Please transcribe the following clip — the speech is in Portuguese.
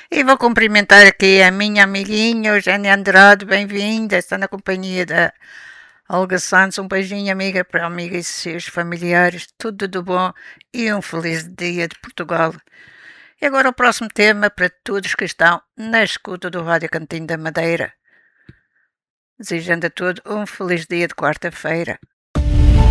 E vou cumprimentar aqui a minha amiguinha Eugénia Andrade, bem-vinda, está na companhia da Olga Santos, um beijinho amiga para a amiga e seus familiares, tudo de bom e um feliz dia de Portugal. E agora o próximo tema para todos que estão na escuta do Rádio Cantinho da Madeira, desejando a todos um feliz dia de quarta-feira.